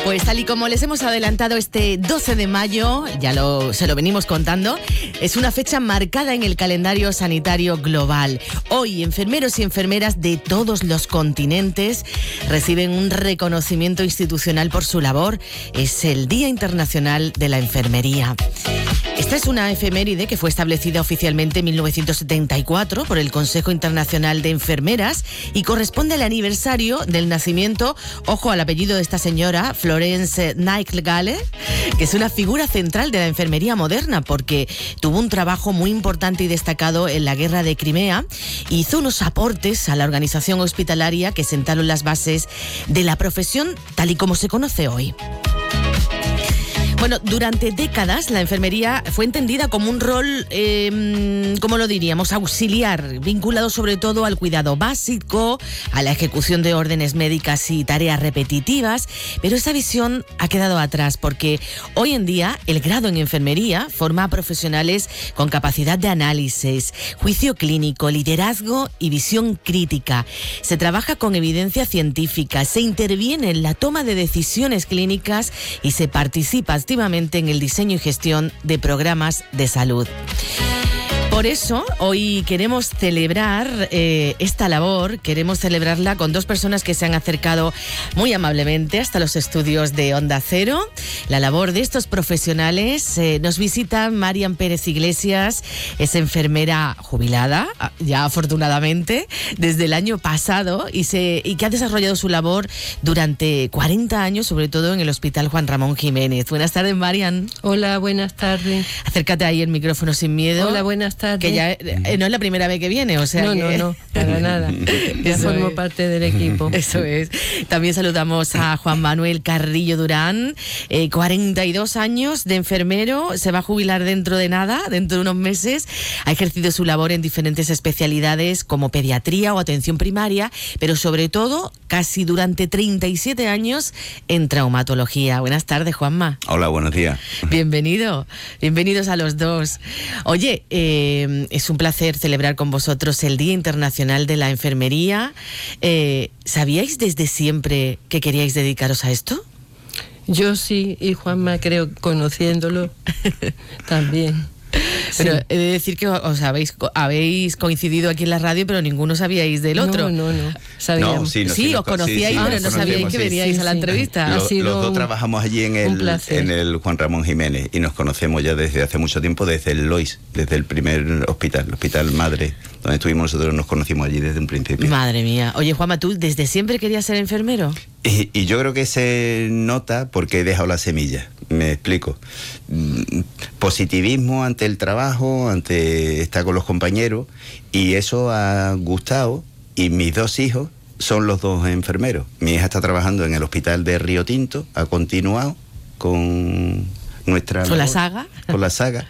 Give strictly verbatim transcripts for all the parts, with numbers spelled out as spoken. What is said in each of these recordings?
Pues tal y como les hemos adelantado, este doce de mayo, ya lo, se lo venimos contando, es una fecha marcada en el calendario sanitario global. Hoy, enfermeros y enfermeras de todos los continentes reciben un reconocimiento institucional por su labor. Es el Día Internacional de la Enfermería. Esta es una efeméride que fue establecida oficialmente en mil novecientos setenta y cuatro por el Consejo Internacional de Enfermeras y corresponde al aniversario del nacimiento, ojo al apellido de esta señora, Florence Nightingale, que es una figura central de la enfermería moderna porque tuvo un trabajo muy importante y destacado en la guerra de Crimea y hizo unos aportes a la organización hospitalaria que sentaron las bases de la profesión tal y como se conoce hoy. Bueno, durante décadas la enfermería fue entendida como un rol, eh, ¿cómo lo diríamos?, auxiliar, vinculado sobre todo al cuidado básico, a la ejecución de órdenes médicas y tareas repetitivas, pero esa visión ha quedado atrás porque hoy en día el grado en enfermería forma a profesionales con capacidad de análisis, juicio clínico, liderazgo y visión crítica. Se trabaja con evidencia científica, se interviene en la toma de decisiones clínicas y se participa en el diseño y gestión de programas de salud. Por eso, hoy queremos celebrar eh, esta labor, queremos celebrarla con dos personas que se han acercado muy amablemente hasta los estudios de Onda Cero. La labor de estos profesionales, eh, nos visita Marian Pérez Iglesias, es enfermera jubilada, ya afortunadamente, desde el año pasado y, se, y que ha desarrollado su labor durante cuarenta años, sobre todo en el Hospital Juan Ramón Jiménez. Buenas tardes, Marian. Hola, buenas tardes. Acércate ahí el micrófono sin miedo. Hola, buenas tardes. Que ya eh, no es la primera vez que viene, o sea no, que... no, no, para nada. Ya Eso formo es. parte del equipo. Eso es. También saludamos a Juan Manuel Carrillo Durán, eh, cuarenta y dos años de enfermero, se va a jubilar dentro de nada, dentro de unos meses. Ha ejercido su labor en diferentes especialidades como pediatría o atención primaria, pero sobre todo casi durante treinta y siete años en traumatología. Buenas tardes, Juanma. Hola, buenos días. Bienvenido, bienvenidos a los dos. Oye, eh, es un placer celebrar con vosotros el Día Internacional de la Enfermería. Eh, ¿Sabíais desde siempre que queríais dedicaros a esto? Yo sí, y Juanma creo, conociéndolo, también. Pero Sí. he de decir que os habéis, habéis coincidido aquí en la radio, pero ninguno sabíais del otro. No, no, no. Sabíamos. No, sí, no, Sí, sí, os conocíais, sí, sí, pero nos no sabíais conocíamos, que sí. veníais Sí, a la sí. entrevista. Ha Lo- sido los dos un- trabajamos allí en un el, placer. en el Juan Ramón Jiménez y nos conocemos ya desde hace mucho tiempo, desde el Lois, desde el primer hospital, el Hospital Madre, donde estuvimos nosotros, nos conocimos allí desde un principio. Madre mía. Oye, Juanma, ¿tú desde siempre querías ser enfermero? Y, y yo creo que se nota porque he dejado la semilla. Me explico. Mm, Positivismo ante el trabajo, ante estar con los compañeros, y eso ha gustado. Y mis dos hijos son los dos enfermeros. Mi hija está trabajando en el hospital de Río Tinto, ha continuado con nuestra... ¿Con la labor, saga? Con la saga.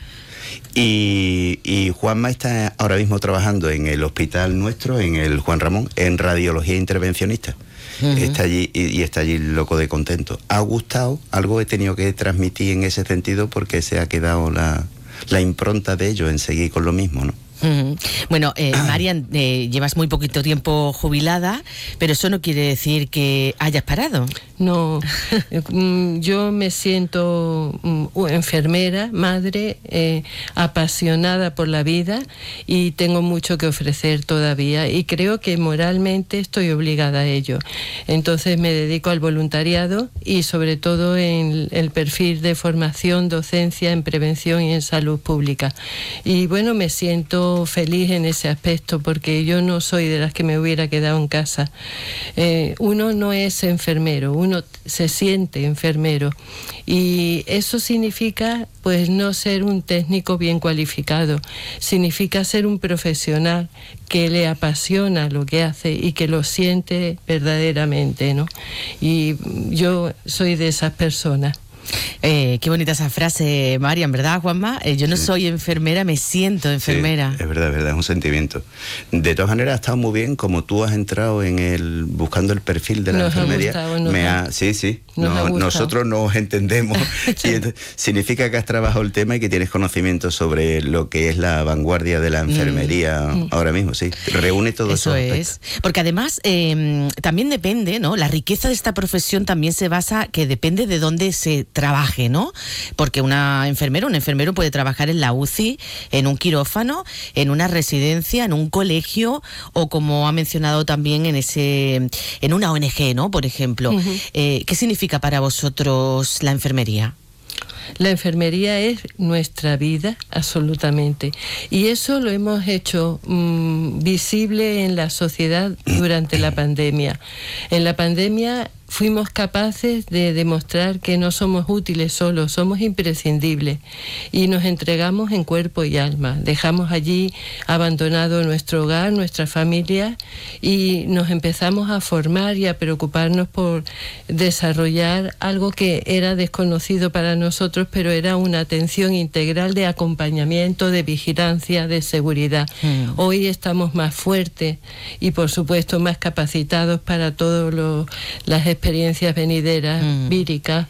Y, y Juanma está ahora mismo trabajando en el hospital nuestro, en el Juan Ramón, en radiología intervencionista. Uh-huh. Está allí y, y está allí loco de contento. Ha gustado, algo he tenido que transmitir en ese sentido porque se ha quedado la, la impronta de ellos en seguir con lo mismo, ¿no? Uh-huh. Bueno, eh, Marian, eh, llevas muy poquito tiempo jubilada, pero eso no quiere decir que hayas parado. No, mm, yo me siento mm, enfermera, madre, eh, apasionada por la vida y tengo mucho que ofrecer todavía y creo que moralmente estoy obligada a ello. Entonces me dedico al voluntariado y sobre todo en el perfil de formación, docencia en prevención y en salud pública. Y bueno, me siento feliz en ese aspecto porque yo no soy de las que me hubiera quedado en casa. Eh, uno no es enfermero, uno uno se siente enfermero y eso significa pues no ser un técnico bien cualificado, significa ser un profesional que le apasiona lo que hace y que lo siente verdaderamente, ¿no? Y yo soy de esas personas. Eh, qué bonita esa frase, Marian, ¿verdad, Juanma? Eh, yo no sí. soy enfermera, me siento enfermera. Sí, es verdad, es verdad, es un sentimiento. De todas maneras, ha estado muy bien, como tú has entrado en el buscando el perfil de la nos enfermería. Ha gustado, me ha, ha, sí, sí, nos no, ha nosotros nos entendemos. Sí. Y significa que has trabajado el tema y que tienes conocimiento sobre lo que es la vanguardia de la enfermería mm. ahora mismo, sí. Reúne todo eso. Eso es. Porque además eh, también depende, ¿no? La riqueza de esta profesión también se basa que depende de dónde se trabaje, ¿no? Porque una enfermera, un enfermero puede trabajar en la U C I, en un quirófano, en una residencia, en un colegio o, como ha mencionado también, en ese, en una O N G, ¿no? Por ejemplo. Uh-huh. Eh, ¿Qué significa para vosotros la enfermería? La enfermería es nuestra vida, absolutamente. Y eso lo hemos hecho mmm, visible en la sociedad durante la pandemia. En la pandemia fuimos capaces de demostrar que no somos útiles solos, somos imprescindibles y nos entregamos en cuerpo y alma. Dejamos allí abandonado nuestro hogar, nuestra familia y nos empezamos a formar y a preocuparnos por desarrollar algo que era desconocido para nosotros, pero era una atención integral de acompañamiento, de vigilancia, de seguridad. Mm. Hoy estamos más fuertes y, por supuesto, más capacitados para todas las experiencias venideras, mm. víricas,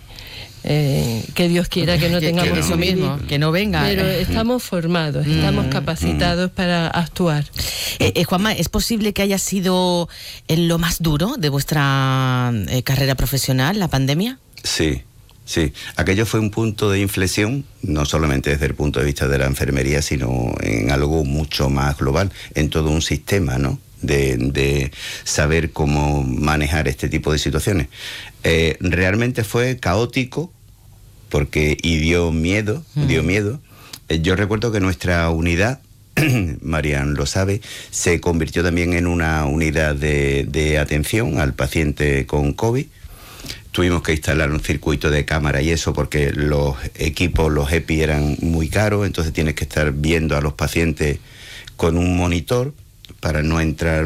eh, que Dios quiera que no tengamos que, que eso mismo, que no venga. Pero estamos formados, mm. estamos capacitados mm. para actuar. Eh, eh, Juanma, ¿es posible que haya sido lo más duro de vuestra eh, carrera profesional, la pandemia? Sí. Sí, aquello fue un punto de inflexión, no solamente desde el punto de vista de la enfermería, sino en algo mucho más global, en todo un sistema, ¿no? De, de saber cómo manejar este tipo de situaciones. Eh, realmente fue caótico porque y dio miedo, mm. dio miedo. Eh, yo recuerdo que nuestra unidad, Marian lo sabe, se convirtió también en una unidad de, de atención al paciente con COVID. Tuvimos que instalar un circuito de cámara y eso porque los equipos, los E P I eran muy caros, entonces tienes que estar viendo a los pacientes con un monitor para no entrar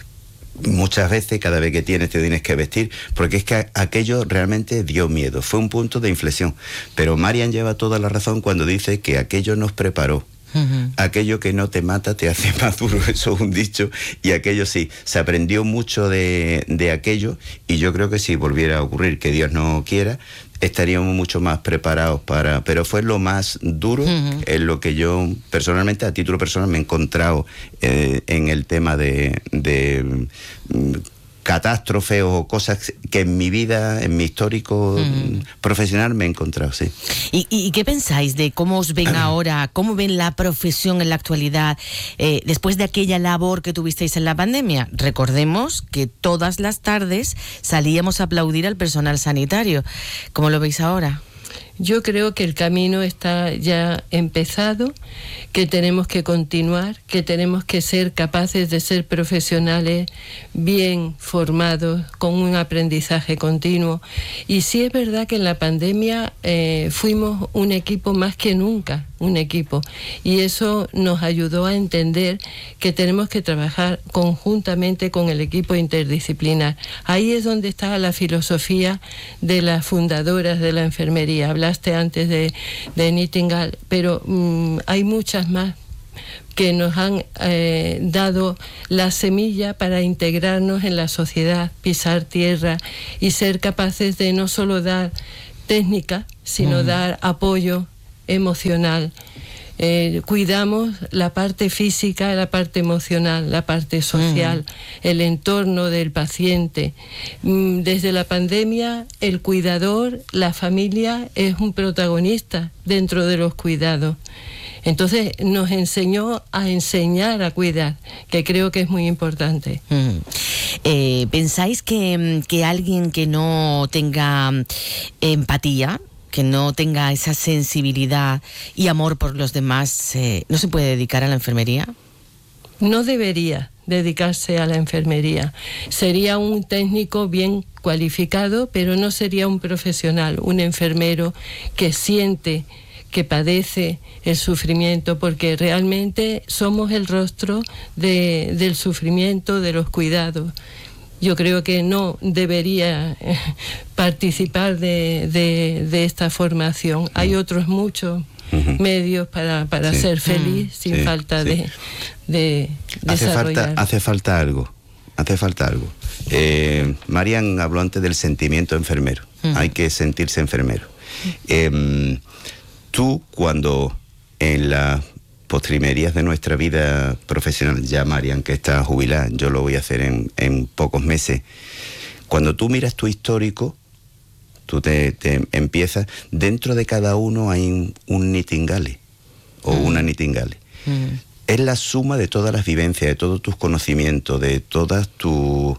muchas veces, cada vez que tienes te tienes que vestir, porque es que aquello realmente dio miedo, fue un punto de inflexión. Pero Marian lleva toda la razón cuando dice que aquello nos preparó. Uh-huh. Aquello que no te mata te hace más duro, eso es un dicho, y aquello sí, se aprendió mucho de, de aquello, y yo creo que si volviera a ocurrir, que Dios no quiera, estaríamos mucho más preparados para... Pero fue lo más duro, uh-huh. en lo que yo personalmente, a título personal, me he encontrado eh, en el tema de... de catástrofes o cosas que en mi vida, en mi histórico mm. profesional me he encontrado, sí. ¿Y, y qué pensáis de cómo os ven ahora, cómo ven la profesión en la actualidad, eh, después de aquella labor que tuvisteis en la pandemia? Recordemos que todas las tardes salíamos a aplaudir al personal sanitario. ¿Cómo lo veis ahora? Yo creo que el camino está ya empezado, que tenemos que continuar, que tenemos que ser capaces de ser profesionales bien formados, con un aprendizaje continuo. Y sí es verdad que en la pandemia eh, fuimos un equipo más que nunca, un equipo. Y eso nos ayudó a entender que tenemos que trabajar conjuntamente con el equipo interdisciplinar. Ahí es donde está la filosofía de las fundadoras de la enfermería. Hablaste antes de, de Nightingale, pero mmm, hay muchas más que nos han eh, dado la semilla para integrarnos en la sociedad, pisar tierra y ser capaces de no solo dar técnica, sino mm. dar apoyo emocional. Eh, cuidamos la parte física, la parte emocional, la parte social, mm. el entorno del paciente. Desde la pandemia, el cuidador, la familia, es un protagonista dentro de los cuidados. Entonces nos enseñó a enseñar a cuidar, que creo que es muy importante. Mm. Eh, ¿Pensáis que, que alguien que no tenga empatía, que no tenga esa sensibilidad y amor por los demás, eh, no se puede dedicar a la enfermería? No debería dedicarse a la enfermería. Sería un técnico bien cualificado, pero no sería un profesional, un enfermero que siente, que padece el sufrimiento, porque realmente somos el rostro de, del sufrimiento, de los cuidados. yo creo que no debería eh, participar de, de, de esta formación. Hay otros muchos uh-huh. medios para, para sí. ser feliz uh-huh. sin sí, falta sí. de, de hace desarrollar. Falta, hace falta algo, hace falta algo. Eh, Marian habló antes del sentimiento enfermero. Uh-huh. Hay que sentirse enfermero. Uh-huh. Eh, tú, cuando en las postrimerías de nuestra vida profesional, ya Marian, que está jubilada, yo lo voy a hacer en, en pocos meses, cuando tú miras tu histórico, tú te, te empiezas, dentro de cada uno hay un, un nightingale o uh-huh. una nightingale. Uh-huh. Es la suma de todas las vivencias, de todos tus conocimientos, de todas tus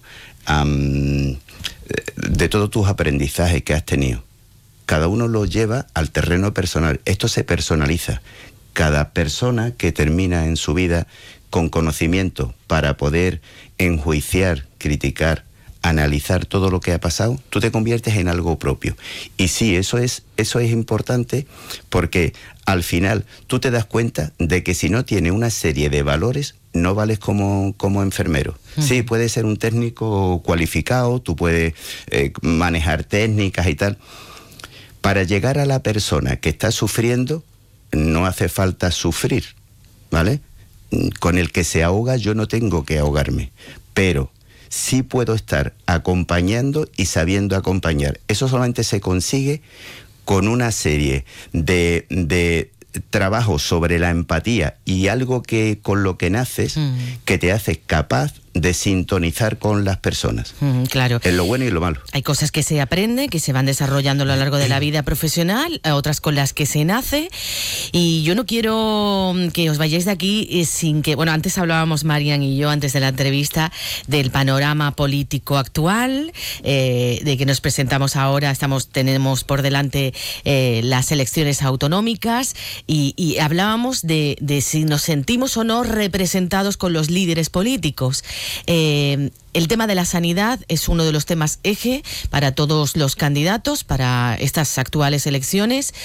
um, de todos tus aprendizajes que has tenido. Cada uno lo lleva al terreno personal. Esto se personaliza. Cada persona que termina en su vida con conocimiento para poder enjuiciar, criticar, analizar todo lo que ha pasado, tú te conviertes en algo propio. Y sí, eso es, eso es importante, porque al final tú te das cuenta de que si no tienes una serie de valores, no vales como, como enfermero. Uh-huh. Sí, puedes ser un técnico cualificado, tú puedes eh, manejar técnicas y tal. Para llegar a la persona que está sufriendo, no hace falta sufrir, ¿vale? Con el que se ahoga yo no tengo que ahogarme, pero sí puedo estar acompañando y sabiendo acompañar. Eso solamente se consigue con una serie de, de trabajos sobre la empatía y algo que con lo que naces, mm. que te hace capaz de sintonizar con las personas. Mm, claro. En lo bueno y lo malo. Hay cosas que se aprenden, que se van desarrollando a lo largo de la vida profesional, otras con las que se nace. Y yo no quiero que os vayáis de aquí sin que... Bueno, antes hablábamos Marian y yo, antes de la entrevista, del panorama político actual, eh, de que nos presentamos ahora, estamos tenemos por delante eh, las elecciones autonómicas, y, y hablábamos de, de si nos sentimos o no representados con los líderes políticos. Eh, el tema de la sanidad es uno de los temas eje para todos los candidatos para estas actuales elecciones.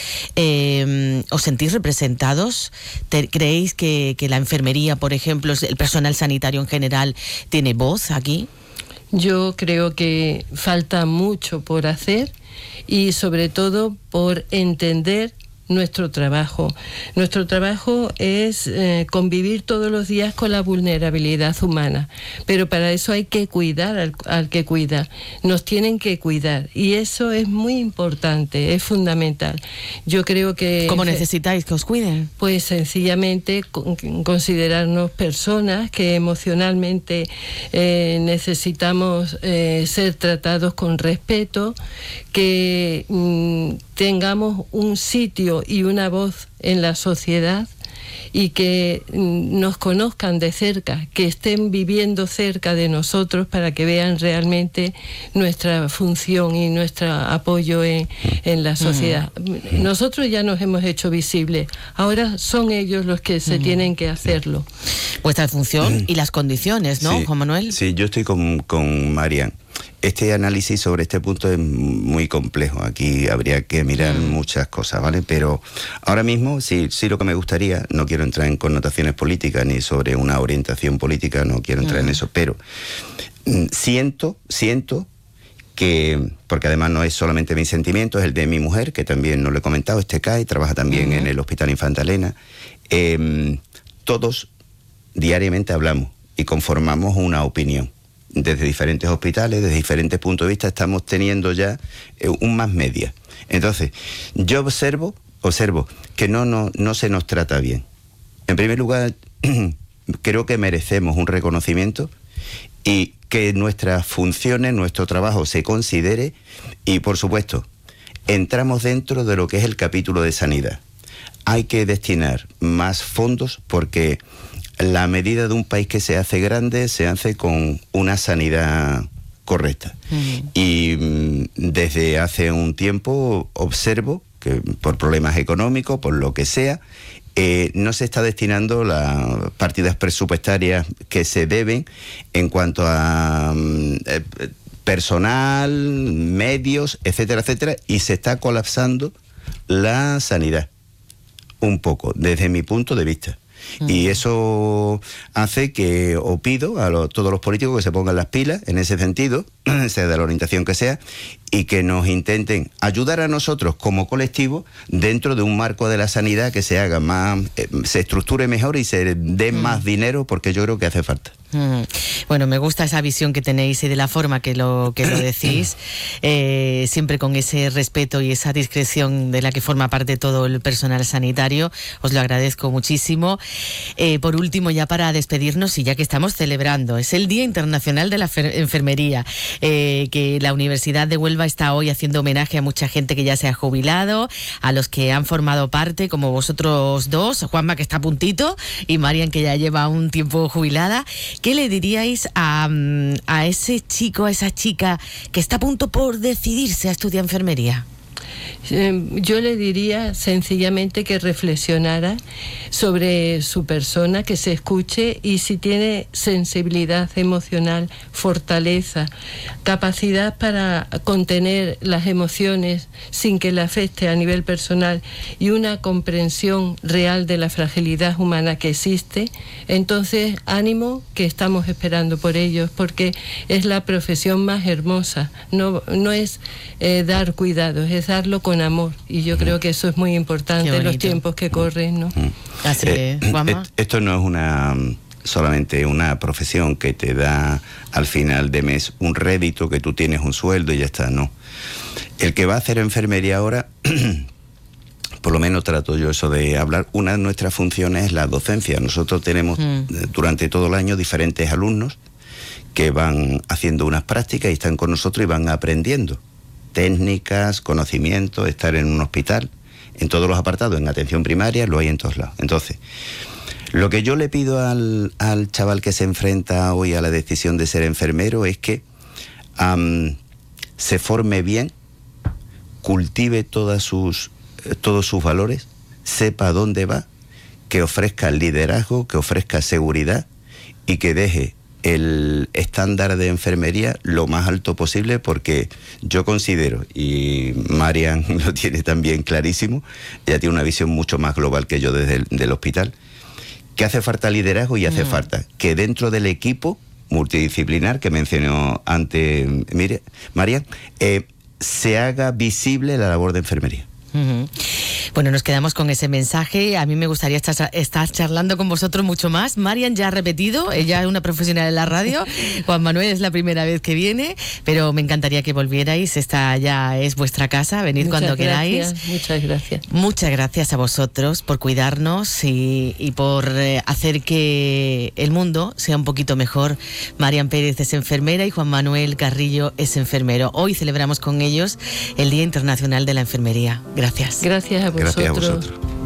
Eh, ¿Os sentís representados? ¿Te, ¿Creéis que, que la enfermería, por ejemplo, el personal sanitario en general, tiene voz aquí? Yo creo que falta mucho por hacer y sobre todo por entender nuestro trabajo. Nuestro trabajo es eh, convivir todos los días con la vulnerabilidad humana, pero para eso hay que cuidar al, al que cuida. Nos tienen que cuidar y eso es muy importante, es fundamental. Yo creo que... ¿Cómo necesitáis que os cuiden? Pues sencillamente con, considerarnos personas que emocionalmente eh, necesitamos eh, ser tratados con respeto, que mm, tengamos un sitio y una voz en la sociedad y que nos conozcan de cerca, que estén viviendo cerca de nosotros para que vean realmente nuestra función y nuestro apoyo en, en la sociedad. Uh-huh. Nosotros ya nos hemos hecho visibles, ahora son ellos los que se uh-huh. tienen que hacerlo. Vuestra función uh-huh. y las condiciones, ¿no, sí, Juan Manuel? Sí, yo estoy con, con Marian. Este análisis sobre este punto es muy complejo. Aquí habría que mirar mm. muchas cosas, ¿vale? Pero ahora mismo, sí, sí lo que me gustaría, no quiero entrar en connotaciones políticas ni sobre una orientación política, no quiero entrar mm. en eso, pero mm, siento, siento que, porque además no es solamente mi sentimiento, es el de mi mujer, que también no lo he comentado, este C A I, trabaja también mm. en el Hospital Infanta Elena. Eh, todos diariamente hablamos y conformamos una opinión. Desde diferentes hospitales, desde diferentes puntos de vista, estamos teniendo ya eh, un más media. Entonces, yo observo, observo que no, no, no se nos trata bien. En primer lugar, creo que merecemos un reconocimiento y que nuestras funciones, nuestro trabajo se considere y, por supuesto, entramos dentro de lo que es el capítulo de sanidad. Hay que destinar más fondos porque la medida de un país que se hace grande se hace con una sanidad correcta. Uh-huh. Y mm, desde hace un tiempo observo que por problemas económicos, por lo que sea, eh, no se está destinando las partidas presupuestarias que se deben en cuanto a mm, eh, personal, medios, etcétera, etcétera, y se está colapsando la sanidad un poco, desde mi punto de vista. Mm. Y eso hace que, o pido a lo, todos los políticos que se pongan las pilas en ese sentido, sea de la orientación que sea, y que nos intenten ayudar a nosotros como colectivo dentro de un marco de la sanidad que se haga más, eh, se estructure mejor y se dé mm. más dinero, porque yo creo que hace falta. Mm. Bueno, me gusta esa visión que tenéis y de la forma que lo, que lo decís, eh, siempre con ese respeto y esa discreción de la que forma parte todo el personal sanitario. Os lo agradezco muchísimo. Eh, por último, ya para despedirnos, y ya que estamos celebrando, es el Día Internacional de la Enfermería, eh, que la Universidad de Huelva está hoy haciendo homenaje a mucha gente que ya se ha jubilado, a los que han formado parte, como vosotros dos, Juanma, que está a puntito, y Marian, que ya lleva un tiempo jubilada. ¿Qué le diríais a, a ese chico, a esa chica que está a punto por decidirse a estudiar enfermería? Yo le diría sencillamente que reflexionara sobre su persona, que se escuche, y si tiene sensibilidad emocional, fortaleza, capacidad para contener las emociones sin que le afecte a nivel personal y una comprensión real de la fragilidad humana que existe, entonces ánimo, que estamos esperando por ellos, porque es la profesión más hermosa. No, no es eh, dar cuidados, es darlo con amor, y yo creo que eso es muy importante en los tiempos que corren, ¿no? Así que, Juanma. Esto no es una solamente una profesión que te da al final de mes un rédito, que tú tienes un sueldo y ya está, no. El que va a hacer enfermería ahora, por lo menos trato yo eso de hablar, una de nuestras funciones es la docencia. Nosotros tenemos mm. durante todo el año diferentes alumnos que van haciendo unas prácticas y están con nosotros y van aprendiendo técnicas, conocimientos, estar en un hospital, en todos los apartados, en atención primaria, lo hay en todos lados. Entonces, lo que yo le pido al, al chaval que se enfrenta hoy a la decisión de ser enfermero es que um, se forme bien, cultive todas sus, todos sus valores, sepa dónde va, que ofrezca liderazgo, que ofrezca seguridad y que deje el estándar de enfermería lo más alto posible, porque yo considero, y Marian lo tiene también clarísimo, ella tiene una visión mucho más global que yo desde el del hospital, que hace falta liderazgo y hace mm. falta que dentro del equipo multidisciplinar que mencionó antes mire, Marian, eh, se haga visible la labor de enfermería. Uh-huh. Bueno, nos quedamos con ese mensaje. A mí me gustaría estar, estar charlando con vosotros mucho más. Marian ya ha repetido, ella es una profesional de la radio. Juan Manuel es la primera vez que viene, pero me encantaría que volvierais. Esta ya es vuestra casa, venid muchas cuando gracias, queráis. Muchas gracias. Muchas gracias a vosotros por cuidarnos y, y por eh, hacer que el mundo sea un poquito mejor. Marian Pérez es enfermera y Juan Manuel Carrillo es enfermero. Hoy celebramos con ellos el Día Internacional de la Enfermería. Gracias. Gracias a vosotros. Gracias a vosotros.